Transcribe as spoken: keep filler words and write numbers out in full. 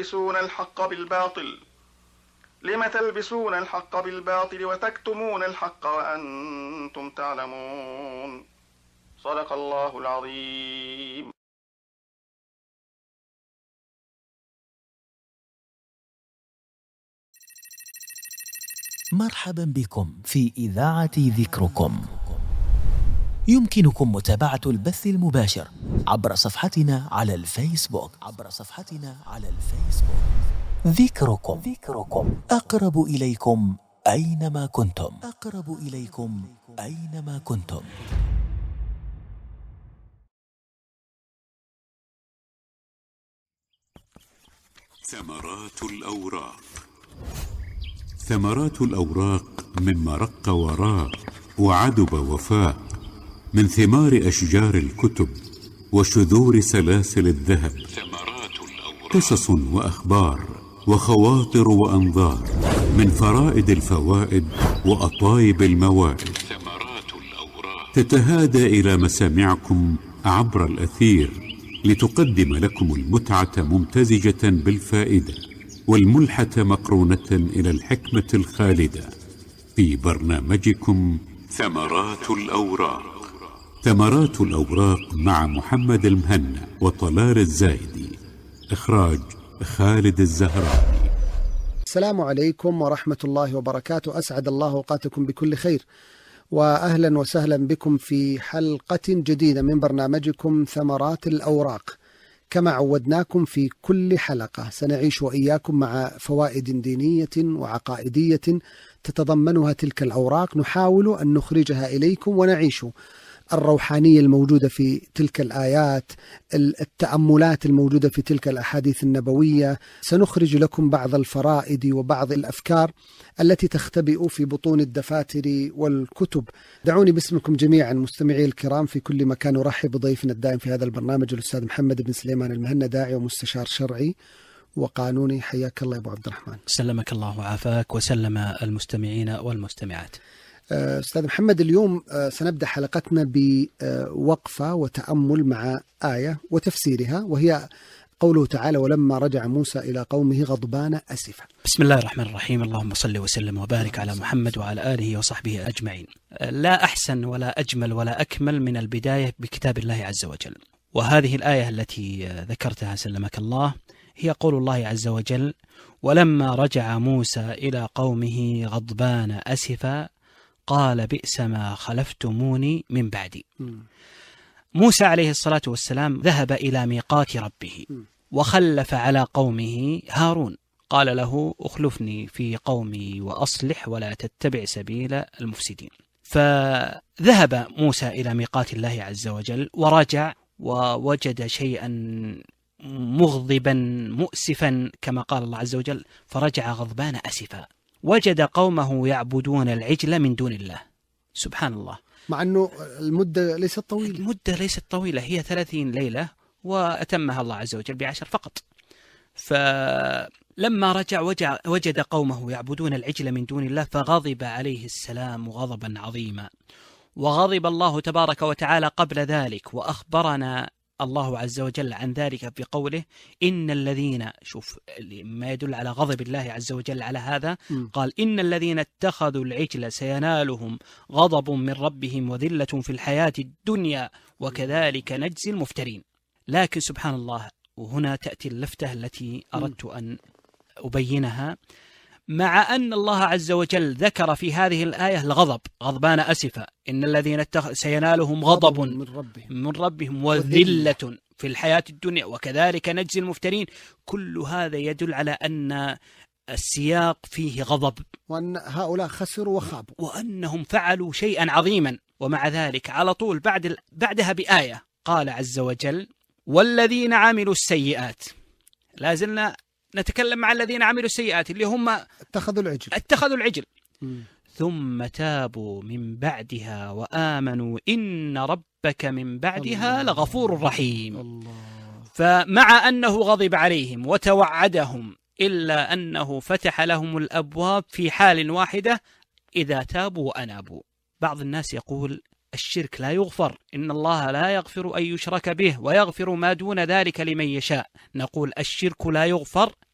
تلبسون الحق بالباطل لم تلبسون الحق بالباطل وتكتمون الحق وأنتم تعلمون. صدق الله العظيم. مرحبا بكم في إذاعة ذكركم. يمكنكم متابعة البث المباشر عبر صفحتنا على الفيسبوك عبر صفحتنا على الفيسبوك ذكركم. ذكركم أقرب إليكم أينما كنتم. أقرب إليكم أينما كنتم. ثمرات الأوراق. ثمرات الأوراق مما رق وراق وعدب وفاق، من ثمار أشجار الكتب وشذور سلاسل الذهب. ثمرات الأوراق قصص وأخبار وخواطر وأنظار، من فرائد الفوائد وأطايب الموائد. ثمرات الأوراق تتهادى إلى مسامعكم عبر الأثير لتقدم لكم المتعة ممتزجة بالفائدة، والملحة مقرونة إلى الحكمة الخالدة، في برنامجكم ثمرات الأوراق. ثمرات الأوراق مع محمد المهنا وطلال الزايدي. إخراج خالد الزهراني. السلام عليكم ورحمة الله وبركاته. أسعد الله أوقاتكم بكل خير، وأهلا وسهلا بكم في حلقة جديدة من برنامجكم ثمرات الأوراق. كما عودناكم في كل حلقة سنعيش وإياكم مع فوائد دينية وعقائدية تتضمنها تلك الأوراق، نحاول أن نخرجها إليكم ونعيش الروحانية الموجودة في تلك الآيات، التأملات الموجودة في تلك الأحاديث النبوية. سنخرج لكم بعض الفرائد وبعض الأفكار التي تختبئ في بطون الدفاتر والكتب. دعوني باسمكم جميعا مستمعي الكرام في كل مكان أرحب بضيفنا الدائم في هذا البرنامج الأستاذ محمد بن سليمان المهنا، داعي ومستشار شرعي وقانوني. حياك الله يا أبو عبد الرحمن. سلمك الله وعافاك وسلم المستمعين والمستمعات. أستاذ محمد، اليوم سنبدأ حلقتنا بوقفة وتأمل مع آية وتفسيرها، وهي قوله تعالى: ولما رجع موسى إلى قومه غضبان أسفا. بسم الله الرحمن الرحيم. اللهم صل وسلم وبارك على محمد وعلى آله وصحبه أجمعين. لا أحسن ولا أجمل ولا أكمل من البداية بكتاب الله عز وجل، وهذه الآية التي ذكرتها سلمك الله هي قول الله عز وجل: ولما رجع موسى إلى قومه غضبان أسفا قال بئس ما خلفتموني من بعدي. موسى عليه الصلاة والسلام ذهب إلى ميقات ربه وخلف على قومه هارون، قال له: أخلفني في قومي وأصلح ولا تتبع سبيل المفسدين. فذهب موسى إلى ميقات الله عز وجل ورجع ووجد شيئا مغضبا مؤسفا كما قال الله عز وجل: فرجع غضبان أسفا. وجد قومه يعبدون العجل من دون الله. سبحان الله، مع أنه المدة ليست طويلة. المدة ليست طويلة، هي ثلاثين ليلة وأتمها الله عز وجل بعشر فقط. فلما رجع وجد قومه يعبدون العجل من دون الله فغضب عليه السلام غضبا عظيما. وغضب الله تبارك وتعالى قبل ذلك، وأخبرنا الله عز وجل عن ذلك بقوله: إن الذين، شوف ما يدل على غضب الله عز وجل على هذا، قال: إن الذين اتخذوا العجل سينالهم غضب من ربهم وذلة في الحياة الدنيا وكذلك نجزي المفترين. لكن سبحان الله، وهنا تأتي اللفتة التي أردت أن أبينها، مع أن الله عز وجل ذكر في هذه الآية الغضب غضبان أسفا، إن الذين اتخذوا سينالهم غضب من ربهم, من ربهم وذلة في الحياة الدنيا وكذلك نجزي المفترين. كل هذا يدل على أن السياق فيه غضب، وأن هؤلاء خسروا وخابوا، وأنهم فعلوا شيئا عظيما. ومع ذلك على طول بعد بعدها بآية قال عز وجل: والذين عملوا السيئات. لازلنا نتكلم مع الذين عملوا السيئات اللي هم اتخذوا العجل اتخذوا العجل ثم تابوا من بعدها وآمنوا إن ربك من بعدها الله لغفور رحيم. الله. فمع أنه غضب عليهم وتوعدهم، إلا أنه فتح لهم الأبواب في حال واحدة: إذا تابوا وأنابوا. بعض الناس يقول الشرك لا يغفر، إن الله لا يغفر أن يشرك به ويغفر ما دون ذلك لمن يشاء. نقول الشرك لا يغفر